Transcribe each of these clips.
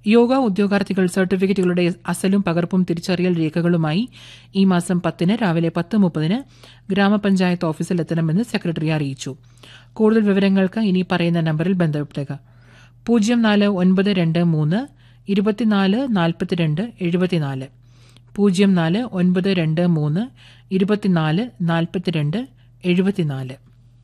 യോഗ ഉദ്യോഗാർത്ഥികൾ സർട്ടിഫിക്കറ്റുകളുടെ അസലും പകർപ്പും തിരിച്ചറിയൽ രേഖകളുമായി ഈ മാസം 10 രാവിലെ 10:30 ഗ്രാമപഞ്ചായത്ത് ഓഫീസിലെത്തണമെന്ന് സെക്രട്ടറി അറിയിച്ചു. കൂടുതൽ വിവരങ്ങൾക്ക് ഇനി പറയുന്ന നമ്പറിൽ ബന്ധപ്പെടുക. 0492 24 42 74 0492 24 42 74.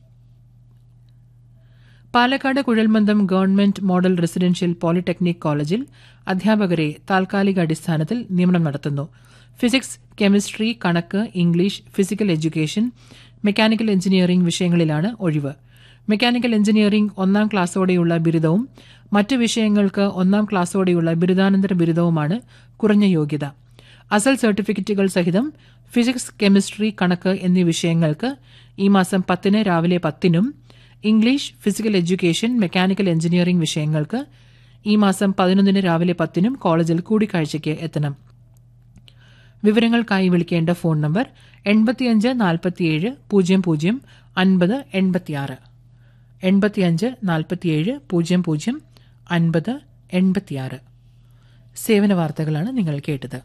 പാലക്കാട് കുഴൽമന്ദം ഗവൺമെന്റ് മോഡൽ റെസിഡൻഷ്യൽ പോളിടെക്നിക് കോളേജിൽ അധ്യാപകരെ താൽക്കാലിക അടിസ്ഥാനത്തിൽ നിയമനം നടത്തുന്നു. ഫിസിക്സ്, കെമിസ്ട്രി, കണക്ക്, English, physical education, mechanical engineering വിഷയങ്ങളിലാണ് ഒഴിവ്. മെക്കാനിക്കൽ എഞ്ചിനീയറിംഗ് 1ാം ക്ലാസ്സോടെയുള്ള ബിരുദവും മറ്റ് വിഷയങ്ങൾക്ക് 1ാം ക്ലാസ്സോടെയുള്ള ബിരുദാനന്തര ബിരുദവുമാണ് കുറഞ്ഞ യോഗ്യത. അസൽ സർട്ടിഫിക്കറ്റുകൾ സഹിതം ഫിസിക്സ്, കെമിസ്ട്രി, കണക്ക് എന്നീ വിഷയങ്ങൾക്ക് ഈ മാസം 10 രാവിലെ 10 English, physical education, mechanical engineering വിഷയങ്ങൾക്ക് ഈ മാസം 11 രാവിലെ 10 കോളേജിൽ കൂടിക്കാഴ്ചയ്ക്ക് എത്തണം. വിവരങ്ങൾക്കായി വിളിക്കേണ്ട ഫോൺ നമ്പർ 85 47 00 50 86 85 47 00 50 86. സേവന വാർത്തകളാണ് നിങ്ങൾ കേട്ടത്.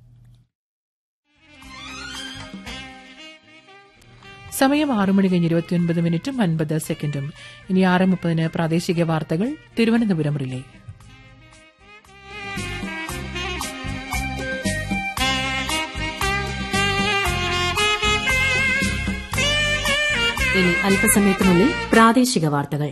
സമയം 6:29:50. ഇനി 6:30 പ്രാദേശിക വാർത്തകൾ തിരുവനന്തപുരം റിലേ. ഇനി അല്പസമയത്തിനുള്ളിൽ പ്രാദേശിക വാർത്തകൾ.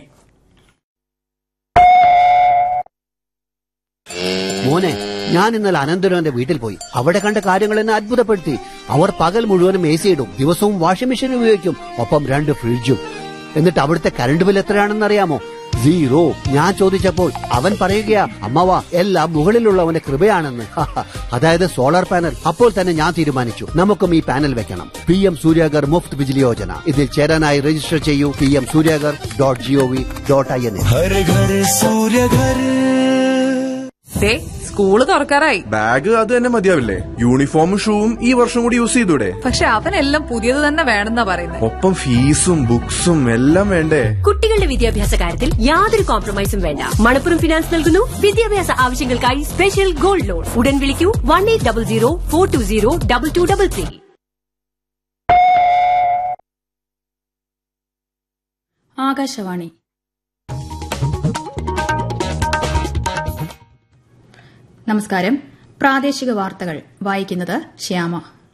മോനെ, ഞാൻ ഇന്നലെ അനന്തരവന്റെ വീട്ടിൽ പോയി. അവിടെ കണ്ട കാര്യങ്ങൾ എന്നെ അത്ഭുതപ്പെടുത്തി. അവർ പകൽ മുഴുവനും AC ഇടും, ദിവസവും വാഷിംഗ് മെഷീൻ ഉപയോഗിക്കും, ഒപ്പം 2 ഫ്രിഡ്ജും. എന്നിട്ട് അവിടുത്തെ കറണ്ട് ബിൽ എത്രയാണെന്ന് അറിയാമോ? 0. ഞാൻ ചോദിച്ചപ്പോൾ അവൻ പറയുകയാ, അമ്മവാ എല്ലാം മുകളിലുള്ളവന്റെ കൃപയാണെന്ന്. അതായത് സോളാർ പാനൽ. അപ്പോൾ തന്നെ ഞാൻ തീരുമാനിച്ചു, നമുക്കും ഈ പാനൽ വെക്കണം. PM സൂര്യാഗർ മുഫ്ത് ബിജ്ലി യോജന. ഇതിൽ ചേരാനായി രജിസ്റ്റർ ചെയ്യൂ pmsuryagar.gov.in. സ്കൂള് തുറക്കാറായി. ബാഗ് അത് തന്നെ മതിയാവില്ലേ? യൂണിഫോമും ഷൂവും ഈ വർഷം കൂടി യൂസ് ചെയ്തൂടെ? പക്ഷെ അവനെല്ലാം പുതിയത് തന്നെ വേണമെന്നാ പറയുന്നത്. ഒപ്പം ഫീസും ബുക്സും എല്ലാം വേണ്ടേ? കുട്ടികളുടെ വിദ്യാഭ്യാസ കാര്യത്തിൽ യാതൊരു കോംപ്രമൈസും വേണ്ട. മണപ്പുറം ഫിനാൻസ് നൽകുന്നു വിദ്യാഭ്യാസ ആവശ്യങ്ങൾക്കായി സ്പെഷ്യൽ ഗോൾഡ് ലോൺ. ഉടൻ വിളിക്കൂ 1800 420 2233. ആകാശവാണി. നമസ്കാരം. പ്രാദേശിക വാർത്തകൾ വായിക്കുന്നത് ശ്യാമ.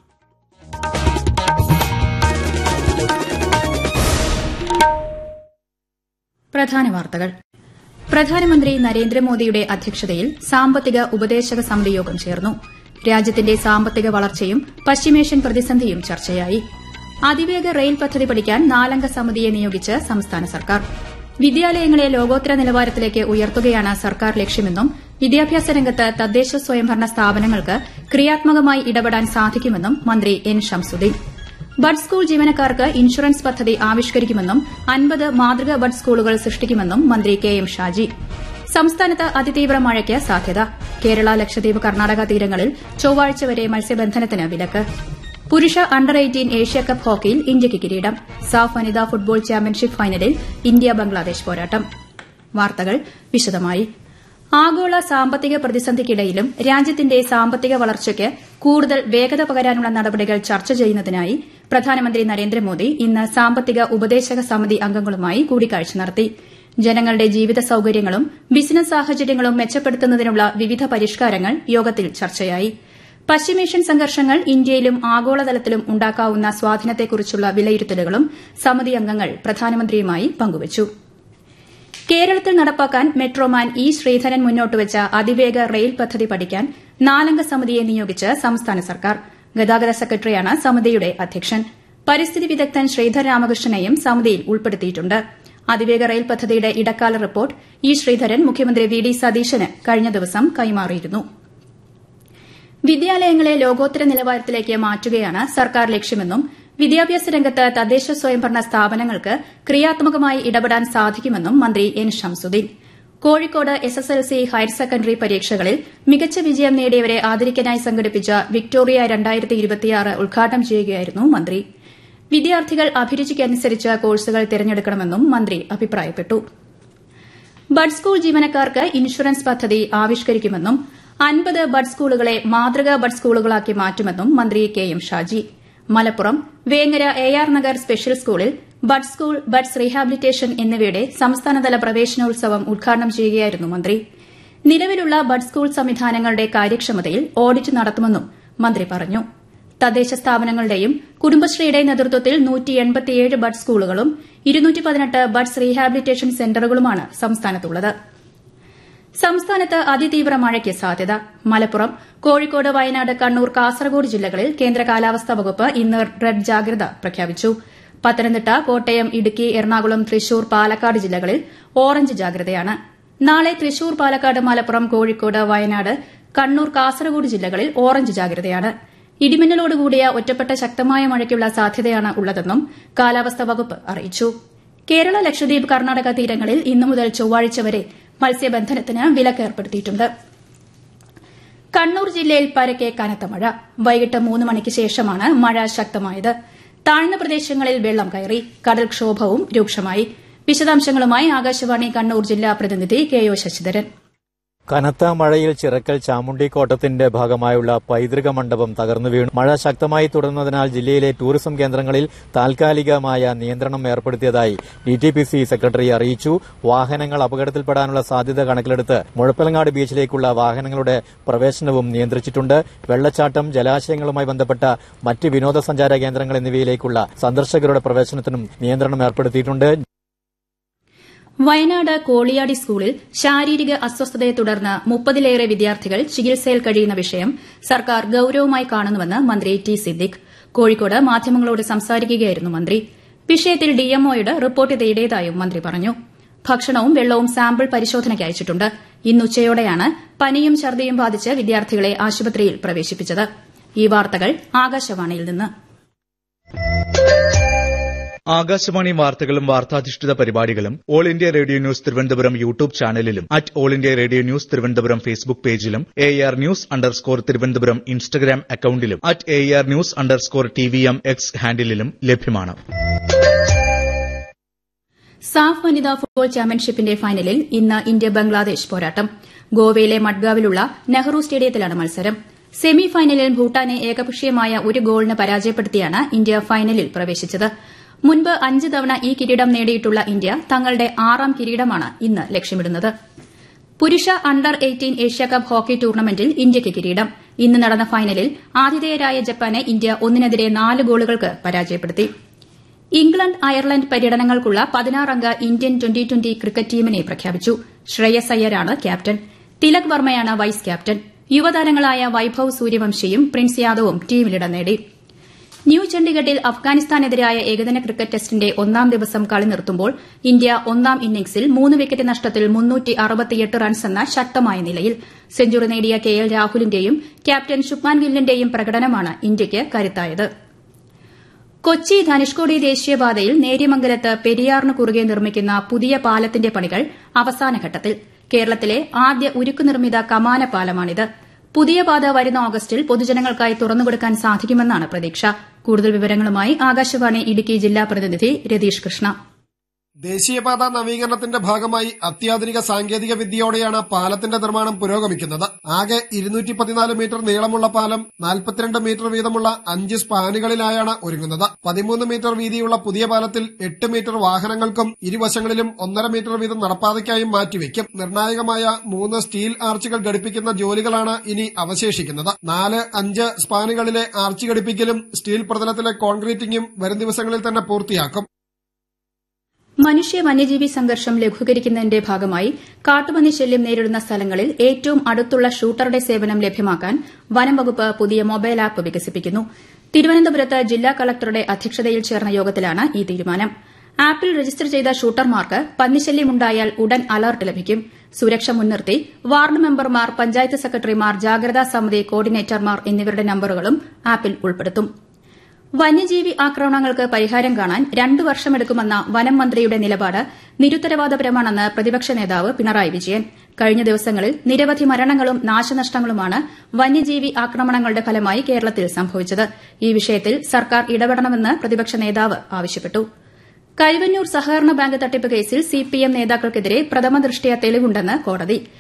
പ്രധാന വാർത്തകൾ. പ്രധാനമന്ത്രി നരേന്ദ്രമോദിയുടെ അധ്യക്ഷതയിൽ സാമ്പത്തിക ഉപദേശക സമിതി യോഗം ചേർന്നു. രാജ്യത്തിന്റെ സാമ്പത്തിക വളർച്ചയും പശ്ചിമേഷ്യൻ പ്രതിസന്ധിയും ചർച്ചയായി. അതിവേഗ റെയിൽ പദ്ധതി പഠിക്കാൻ 4 അംഗ സമിതിയെ നിയോഗിച്ച് സംസ്ഥാന സർക്കാർ. വിദ്യാലയങ്ങളെ ലോകോത്തര നിലവാരത്തിലേക്ക് ഉയർത്തുകയാണ് സർക്കാർ ലക്ഷ്യമെന്നും വിദ്യാഭ്യാസ രംഗത്ത് തദ്ദേശ സ്വയംഭരണ സ്ഥാപനങ്ങൾക്ക് ക്രിയാത്മകമായി ഇടപെടാൻ സാധിക്കുമെന്നും മന്ത്രി എൻ ഷംസുദ്ദീൻ. ബഡ് സ്കൂൾ ജീവനക്കാർക്ക് ഇൻഷുറൻസ് പദ്ധതി ആവിഷ്കരിക്കുമെന്നും 50 മാതൃക ബഡ് സ്കൂളുകൾ സൃഷ്ടിക്കുമെന്നും മന്ത്രി കെ എം ഷാജി. സംസ്ഥാനത്ത് അതിതീവ്ര മഴയ്ക്ക് സാധ്യത. കേരള, ലക്ഷദ്വീപ്, കർണാടക തീരങ്ങളിൽ ചൊവ്വാഴ്ച വരെ മത്സ്യബന്ധനത്തിന് വിലക്ക്. പുരുഷ അണ്ടർ 18 ഏഷ്യാകപ്പ് ഹോക്കിയിൽ ഇന്ത്യയ്ക്ക് കിരീടം. സാഫ് വനിതാ ഫുട്ബോൾ ചാമ്പ്യൻഷിപ്പ് ഫൈനലിൽ ഇന്ത്യ ബംഗ്ലാദേശ് പോരാട്ടം. വാർത്തകൾ വിശദമായി. ആഗോള സാമ്പത്തിക പ്രതിസന്ധിക്കിടയിലും രാജ്യത്തിന്റെ സാമ്പത്തിക വളർച്ചയ്ക്ക് കൂടുതൽ വേഗത പകരാനുള്ള നടപടികൾ ചർച്ച ചെയ്യുന്നതിനായി പ്രധാനമന്ത്രി നരേന്ദ്രമോദി ഇന്ന് സാമ്പത്തിക ഉപദേശക സമിതി അംഗങ്ങളുമായി കൂടിക്കാഴ്ച നടത്തി. ജനങ്ങളുടെ ജീവിത സൌകര്യങ്ങളും ബിസിനസ് സാഹചര്യങ്ങളും മെച്ചപ്പെടുത്തുന്നതിനുള്ള വിവിധ പരിഷ്കാരങ്ങൾ യോഗത്തിൽ ചർച്ചയായി. പശ്ചിമേഷ്യൻ സംഘർഷങ്ങൾ ഇന്ത്യയിലും ആഗോളതലത്തിലും ഉണ്ടാക്കാവുന്ന സ്വാധീനത്തെക്കുറിച്ചുള്ള വിലയിരുത്തലുകളും സമിതി അംഗങ്ങൾ പ്രധാനമന്ത്രിയുമായി പങ്കുവച്ചു. കേരളത്തിൽ നടപ്പാക്കാൻ മെട്രോമാൻ ഇ ശ്രീധരൻ മുന്നോട്ടുവച്ച അതിവേഗ റെയിൽ പദ്ധതി പഠിക്കാൻ 4 അംഗ സമിതിയെ നിയോഗിച്ച് സംസ്ഥാന സർക്കാർ. ഗതാഗത സെക്രട്ടറിയാണ് സമിതിയുടെ അധ്യക്ഷൻ. പരിസ്ഥിതി വിദഗ്ധൻ ശ്രീധർ രാമകൃഷ്ണനെയും സമിതിയിൽ ഉൾപ്പെടുത്തിയിട്ടുണ്ട്. അതിവേഗ റെയിൽ പദ്ധതിയുടെ ഇടക്കാല റിപ്പോർട്ട് ഇ ശ്രീധരൻ മുഖ്യമന്ത്രി വി ഡി സതീശന് കഴിഞ്ഞ ദിവസം കൈമാറിയിരുന്നു. വിദ്യാലയങ്ങളെ ലോകോത്തര നിലവാരത്തിലേക്ക് മാറ്റുകയാണ് സർക്കാർ ലക്ഷ്യമെന്നും വിദ്യാഭ്യാസ രംഗത്ത് തദ്ദേശ സ്വയംഭരണ സ്ഥാപനങ്ങൾക്ക് ക്രിയാത്മകമായി ഇടപെടാൻ സാധിക്കുമെന്നും മന്ത്രി N Shamsuddin. Kozhikode SSLC higher secondary പരീക്ഷകളിൽ മികച്ച വിജയം നേടിയവരെ ആദരിക്കാനായി സംഘടിപ്പിച്ച വിക്ടോറിയ 2026 ഉദ്ഘാടനം ചെയ്യുകയായിരുന്നു മന്ത്രി. വിദ്യാർത്ഥികൾ അഭിരുചിക്കനുസരിച്ച് കോഴ്സുകൾ തിരഞ്ഞെടുക്കണമെന്നും മന്ത്രി അഭിപ്രായപ്പെട്ടു. ബഡ് സ്കൂൾ ജീവനക്കാർക്ക് ഇൻഷുറൻസ് പദ്ധതി ആവിഷ്കരിക്കുമെന്നും 50 ബഡ് സ്കൂളുകളെ മാതൃകാ ബഡ് സ്കൂളുകളാക്കി മാറ്റുമെന്നും മന്ത്രി K M Shaji. Malappuram Vengara AR Nagar special സ്കൂളിൽ ബഡ് സ്കൂൾ, ബഡ്സ് റീഹാബിലിറ്റേഷൻ എന്നിവയുടെ സംസ്ഥാനതല പ്രവേശനോത്സവം ഉദ്ഘാടനം ചെയ്യുകയായിരുന്നു മന്ത്രി. നിലവിലുള്ള ബഡ് സ്കൂൾ സംവിധാനങ്ങളുടെ കാര്യക്ഷമതയിൽ ഓഡിറ്റ് നടത്തുമെന്നും മന്ത്രി പറഞ്ഞു. തദ്ദേശ സ്ഥാപനങ്ങളുടെയും കുടുംബശ്രീയുടെ നേതൃത്വത്തിൽ 187 ബഡ് സ്കൂളുകളും 218 ബഡ്സ് റീഹാബിലിറ്റേഷൻ സെന്ററുകളുമാണ് സംസ്ഥാനത്തുള്ളത്. സംസ്ഥാനത്ത് അതിതീവ്ര മഴയ്ക്ക് സാധ്യത. മലപ്പുറം, കോഴിക്കോട്, വയനാട്, കണ്ണൂർ, കാസർഗോഡ് ജില്ലകളിൽ കേന്ദ്ര കാലാവസ്ഥാ വകുപ്പ് ഇന്ന് റെഡ് ജാഗ്രത പ്രഖ്യാപിച്ചു. പത്തനംതിട്ട, കോട്ടയം, ഇടുക്കി, എറണാകുളം, തൃശൂർ, പാലക്കാട് ജില്ലകളിൽ ഓറഞ്ച് ജാഗ്രതയാണ്. നാളെ തൃശൂർ, പാലക്കാട്, മലപ്പുറം, കോഴിക്കോട്, വയനാട്, കണ്ണൂർ, കാസർഗോഡ് ജില്ലകളിൽ ഓറഞ്ച് ജാഗ്രതയാണ്. ഇടിമിന്നലോടുകൂടിയ ഒറ്റപ്പെട്ട ശക്തമായ മഴയ്ക്കുള്ള സാധ്യതയാണ് ഉള്ളതെന്നും കാലാവസ്ഥാ വകുപ്പ് അറിയിച്ചു. കേരള, ലക്ഷദ്വീപ്, കർണാടക തീരങ്ങളിൽ ഇന്നു മുതൽ ചൊവ്വാഴ്ച വരെ മത്സ്യബന്ധനത്തിന് വിലക്ക് ഏർപ്പെടുത്തിയിട്ടുണ്ട്. കണ്ണൂർ ജില്ലയിൽ പരക്കെ കനത്ത മഴ. വൈകിട്ട് 3 മണിക്ക് ശേഷമാണ് മഴ ശക്തമായത്. താഴ്ന്ന പ്രദേശങ്ങളിൽ വെള്ളം കയറി. കടൽക്ഷോഭവും രൂക്ഷമായി. വിശദാംശങ്ങളുമായി ആകാശവാണി കണ്ണൂർ ജില്ലാ പ്രതിനിധി കെ ഒ ശശിധരൻ. കനത്ത മഴയിൽ ചിറക്കൽ ചാമുണ്ഡിക്കോട്ടത്തിന്റെ ഭാഗമായുള്ള പൈതൃക മണ്ഡപം തകർന്നു വീണു. മഴ ശക്തമായി തുടർന്നതിനാൽ ജില്ലയിലെ ടൂറിസം കേന്ദ്രങ്ങളിൽ താൽക്കാലികമായ നിയന്ത്രണം ഏർപ്പെടുത്തിയതായി DTPC സെക്രട്ടറി അറിയിച്ചു. വാഹനങ്ങൾ അപകടത്തിൽപ്പെടാനുള്ള സാധ്യത കണക്കിലെടുത്ത് മുഴപ്പിലങ്ങാട് ബീച്ചിലേക്കുള്ള വാഹനങ്ങളുടെ പ്രവേശനവും നിയന്ത്രിച്ചിട്ടുണ്ട്. വെള്ളച്ചാട്ടം, ജലാശയങ്ങളുമായി ബന്ധപ്പെട്ട മറ്റ് വിനോദസഞ്ചാര കേന്ദ്രങ്ങൾ എന്നിവയിലേക്കുള്ള സന്ദർശകരുടെ പ്രവേശനത്തിനും നിയന്ത്രണം ഏർപ്പെടുത്തിയിട്ടുണ്ട്. വയനാട് കോളിയാടി സ്കൂളിൽ ശാരീരിക അസ്വസ്ഥതയെ തുടർന്ന് 30ലേറെ വിദ്യാർത്ഥികൾ ചികിത്സയിൽ കഴിയുന്ന വിഷയം സർക്കാർ ഗൌരവമായി കാണുന്നുവെന്ന് മന്ത്രി ടി സിദ്ദിഖ് കോഴിക്കോട് മാധ്യമങ്ങളോട് സംസാരിക്കുകയായിരുന്നു മന്ത്രി. വിഷയത്തിൽ DMOയോട് റിപ്പോർട്ട് തേടിയതായും മന്ത്രി പറഞ്ഞു. ഭക്ഷണവും വെള്ളവും സാമ്പിൾ പരിശോധനയ്ക്ക് അയച്ചിട്ടുണ്ട്. ഇന്ന് ഉച്ചയോടെയാണ് പനിയും ഛർദിയും ബാധിച്ച് വിദ്യാർത്ഥികളെ ആശുപത്രിയിൽ പ്രവേശിപ്പിച്ചത്. ഈ വാർത്തകൾ ആകാശവാണിയിൽ നിന്ന്. ആകാശവാണി വാർത്തകളും വാർത്താധിഷ്ഠിത പരിപാടികളും all India radio news Thiruvananthapuram YouTube ചാനലിലും @all India radio news Thiruvananthapuram Facebook പേജിലും AR News_ തിരുവനന്തപുരം ഇൻസ്റ്റഗ്രാം അക്കൌണ്ടിലും @AR News_TVM X ഹാൻഡിലും ലഭ്യമാണ്. സാഫ് വനിതാ ഫുട്ബോൾ ചാമ്പ്യൻഷിപ്പിന്റെ ഫൈനലിൽ ഇന്ന് ഇന്ത്യ ബംഗ്ലാദേശ് പോരാട്ടം. ഗോവയിലെ മഡ്ഗാവിലുള്ള നെഹ്റു സ്റ്റേഡിയത്തിലാണ് മത്സരം. സെമി ഫൈനലിൽ ഭൂട്ടാനെ ഏകപക്ഷീയമായ 1 ഗോളിന് പരാജയപ്പെടുത്തിയാണ് ഇന്ത്യ ഫൈനലിൽ പ്രവേശിച്ചത്. മുൻപ് 5 തവണ ഈ കിരീടം നേടിയിട്ടുള്ള ഇന്ത്യ തങ്ങളുടെ 6ാം കിരീടമാണ് ഇന്ന് ലക്ഷ്യമിടുന്നത്. പുരുഷ അണ്ടർ 18 ഏഷ്യാകപ്പ് ഹോക്കി ടൂർണമെന്റിൽ ഇന്ത്യയ്ക്ക് കിരീടം. ഇന്ന് നടന്ന ഫൈനലിൽ ആതിഥേയരായ ജപ്പാനെ ഇന്ത്യ 1-4 ഗോളുകൾക്ക് പരാജയപ്പെടുത്തി. England, Ireland പര്യടനങ്ങൾക്കുള്ള 16-അംഗ Indian twenty cricket ടീമിനെ പ്രഖ്യാപിച്ചു. Shreyas അയ്യരാണ് captain. Tilak വർമ്മയാണ് vice captain. യുവതാരങ്ങളായ Vaibhav സൂര്യവംശിയും Prince യാദവും ടീമിലിടം നേടി. ന്യൂ ചണ്ഡിഗഡിൽ അഫ്ഗാനിസ്ഥാനെതിരായ ഏകദിന ക്രിക്കറ്റ് ടെസ്റ്റിന്റെ 1ാം ദിവസം കളി നിർത്തുമ്പോൾ ഇന്ത്യ 1ാം ഇന്നിംഗ്സിൽ 3 വിക്കറ്റ് നഷ്ടത്തിൽ 368 റൺസെന്ന ശക്തമായ നിലയിൽ. സെഞ്ചുറി നേടിയ KL രാഹുലിന്റെയും ക്യാപ്റ്റൻ ശുഭ്മാൻ ഗില്ലിന്റെയും പ്രകടനമാണ് ഇന്ത്യയ്ക്ക് കരുത്തായത്. കൊച്ചി ധനുഷ്കോടി ദേശീയപാതയിൽ നേര്യമംഗലത്ത് പെരിയാറിന് കുറുകെ നിർമ്മിക്കുന്ന പുതിയ പാലത്തിന്റെ പണികൾ അവസാനഘട്ടത്തിൽ. കേരളത്തിലെ ആദ്യ ഉരുക്കു നിർമ്മിത കമാന പാലമാണിത്. പുതിയ പാത വരുന്ന ഓഗസ്റ്റിൽ പൊതുജനങ്ങൾക്കായി തുറന്നുകൊടുക്കാൻ സാധിക്കുമെന്നാണ് പ്രതീക്ഷ. കൂടുതൽ വിവരങ്ങളുമായി ആകാശവാണി ഇടുക്കി ജില്ലാ പ്രതിനിധി രതീഷ് കൃഷ്ണ. ദേശീയപാത നവീകരണത്തിന്റെ ഭാഗമായി അത്യാധുനിക സാങ്കേതിക വിദ്യയോടെയാണ് പാലത്തിന്റെ നിർമ്മാണം പുരോഗമിക്കുന്നത്. ആകെ 214 മീറ്റർ നീളമുള്ള പാലം 42 മീറ്റർ വീതമുള്ള 5 സ്പാനുകളിലായാണ് ഒരുങ്ങുന്നത്. 13 മീറ്റർ വീതിയുള്ള പുതിയ പാലത്തിൽ 8 മീറ്റർ വാഹനങ്ങൾക്കും ഇരുവശങ്ങളിലും 1.5 മീറ്റർ വീതം നടപ്പാതയ്ക്കായും മാറ്റിവെക്കും. നിർണായകമായ 3 സ്റ്റീൽ ആർച്ചുകൾ ഘടിപ്പിക്കുന്ന ജോലികളാണ് ഇനി അവശേഷിക്കുന്നത്. 4-5 സ്പാനുകളിലെ ആർച്ച് ഘടിപ്പിക്കലും സ്റ്റീൽ പ്രതലത്തിലെ കോൺക്രീറ്റിംഗും വരും ദിവസങ്ങളിൽ തന്നെ പൂർത്തിയാക്കും. മനുഷ്യ വന്യജീവി സംഘർഷം ലഘൂകരിക്കുന്നതിന്റെ ഭാഗമായി കാട്ടുപന്നി ശല്യം നേരിടുന്ന സ്ഥലങ്ങളിൽ ഏറ്റവും അടുത്തുള്ള ഷൂട്ടറുടെ സേവനം ലഭ്യമാക്കാൻ വനം വകുപ്പ് പുതിയ മൊബൈൽ ആപ്പ് വികസിപ്പിക്കുന്നു. തിരുവനന്തപുരത്ത് ജില്ലാ കളക്ടറുടെ അധ്യക്ഷതയിൽ ചേർന്ന യോഗത്തിലാണ് ഈ തീരുമാനം. ആപ്പിൽ രജിസ്റ്റർ ചെയ്ത ഷൂട്ടർമാർക്ക് പന്നിശല്യമുണ്ടായാൽ ഉടൻ അലർട്ട് ലഭിക്കും. സുരക്ഷ മുൻനിർത്തി വാർഡ് മെമ്പർമാർ, പഞ്ചായത്ത് സെക്രട്ടറിമാർ, ജാഗ്രതാ സമിതി കോർഡിനേറ്റർമാർ എന്നിവരുടെ നമ്പറുകളും ആപ്പിൽ ഉൾപ്പെടുത്തും. വന്യജീവി ആക്രമണങ്ങൾക്ക് പരിഹാരം കാണാൻ 2 വർഷമെടുക്കുമെന്ന വനം മന്ത്രിയുടെ നിലപാട് നിരുത്തരവാദപരമാണെന്ന് പ്രതിപക്ഷ നേതാവ് പിണറായി വിജയൻ. കഴിഞ്ഞ ദിവസങ്ങളിൽ നിരവധി മരണങ്ങളും നാശനഷ്ടങ്ങളുമാണ് വന്യജീവി ആക്രമണങ്ങളുടെ ഫലമായി കേരളത്തിൽ സംഭവിച്ചത്. ഈ വിഷയത്തിൽ സർക്കാർ ഇടപെടണമെന്ന് പ്രതിപക്ഷ നേതാവ് ആവശ്യപ്പെട്ടു. കൈവന്നൂർ സഹകരണ ബാങ്ക് തട്ടിപ്പ് കേസിൽ സിപിഎം നേതാക്കൾക്കെതിരെ പ്രഥമ ദൃഷ്ട്യാ തെളിവുണ്ടെന്ന് കോടതി.